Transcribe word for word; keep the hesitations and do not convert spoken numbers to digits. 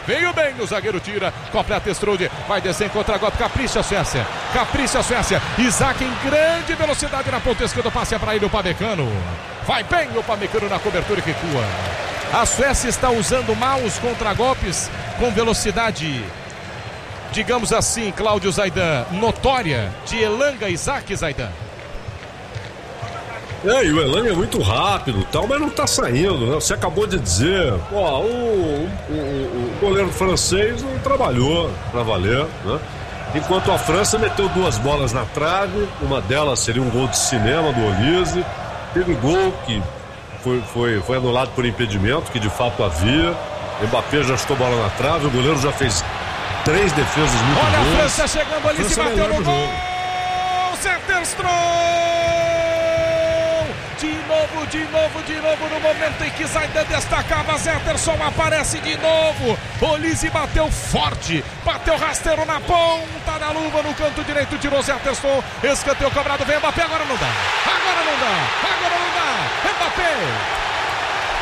veio bem, o zagueiro tira, completa Strude, vai descer em contra-golpe, capricha a Suécia, capricha a Suécia, Isaac em grande velocidade na ponta esquerda, passe para ele o Pamecano, vai bem o Pamecano na cobertura e recua. A Suécia está usando mal os contra-golpes com velocidade, digamos assim, Cláudio Zaidan, notória, de Elanga Isaac, Zaidan. É, e o Elanga é muito rápido, tal, mas não tá saindo, né? Você acabou de dizer, ó, o, o, o, o goleiro francês não trabalhou pra valer, né? Enquanto a França meteu duas bolas na trave, uma delas seria um gol de cinema do Olise, teve gol que foi, foi, foi anulado por impedimento, que de fato havia, Mbappé já chutou bola na trave, o goleiro já fez três defesas muito boas. Olha a França chegando ali, se bateu no gol, Zetterstrom! De novo, de novo, de novo, no momento em que Zaidan destacava, Zetterstrom aparece de novo. Olise bateu forte, bateu rasteiro na ponta da luva, no canto direito, tirou Zetterstrom, escanteio cobrado, vem Mbappé, agora não dá, agora não dá.